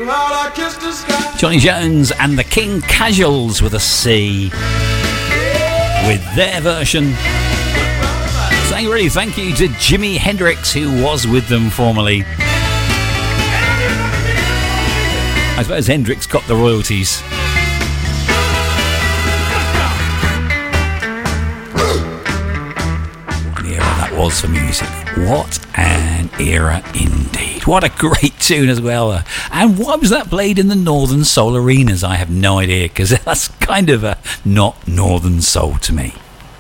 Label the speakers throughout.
Speaker 1: Johnny Jones and the King Casuals with a C, with their version. Saying really thank you to Jimi Hendrix, who was with them formerly. I suppose Hendrix got the royalties. What an era that was for music. What an era indeed. What a great tune as well. And why was that played in the Northern Soul arenas? I have no idea, because that's kind of a not Northern Soul to me.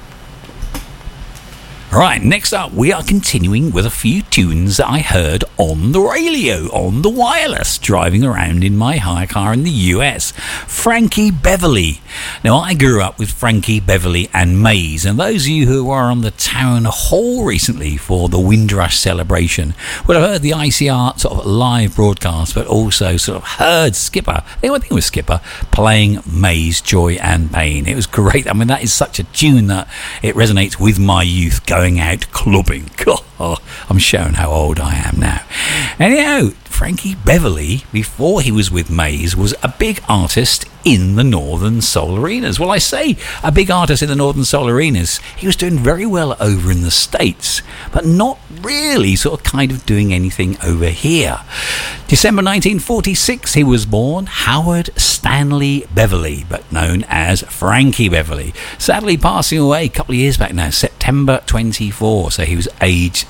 Speaker 1: Right, next up we are continuing with a few tunes that I heard on the radio, on the wireless, driving around in my hire car in the US. Frankie Beverly. Now, I grew up with Frankie Beverly and Maze, and those of you who were on the town hall recently for the Windrush celebration would have heard the ICR sort of live broadcast, but also sort of heard Skipper, I think it was Skipper, playing Maze, Joy and Pain. It was great. I mean, that is such a tune that it resonates with my youth going out clubbing. Oh, I'm showing how old I am now. Anyhow, Frankie Beverly, before he was with Maze, was a big artist in the Northern Soul arenas. Well, I say a big artist in the Northern Soul arenas. He was doing very well over in the States, but not really sort of kind of doing anything over here. December 1946, he was born Howard Stanley Beverly, but known as Frankie Beverly. Sadly passing away a couple of years back now, September 24, so he was age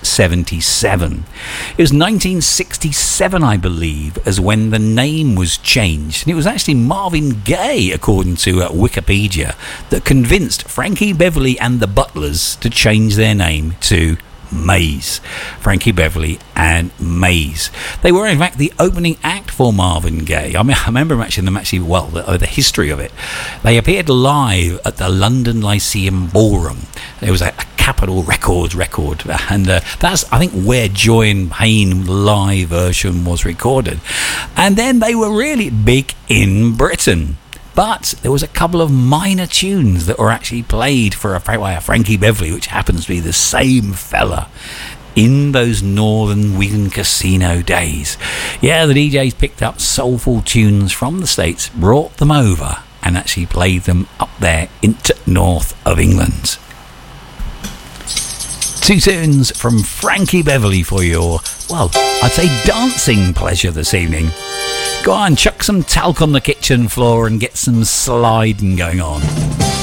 Speaker 1: 77. It was 1967, I believe, as when the name was changed. And it was actually Marvin Gaye, according to Wikipedia, that convinced Frankie Beverly and the Butlers to change their name to Maze. Frankie Beverly and Maze. They were in fact the opening act for Marvin Gaye. I remember the history of it. They appeared live at the London Lyceum Ballroom. There was a Capitol Records record, and that's, I think, where Joy and Pain live version was recorded. And then they were really big in Britain. But there was a couple of minor tunes that were actually played for a Frankie Beverly, which happens to be the same fella in those Northern Wigan casino days. Yeah, the DJs picked up soulful tunes from the States, brought them over, and actually played them up there into north of England. Two tunes from Frankie Beverly for your, well, I'd say dancing pleasure this evening. Go on, chuck some talc on the kitchen floor and get some sliding going on.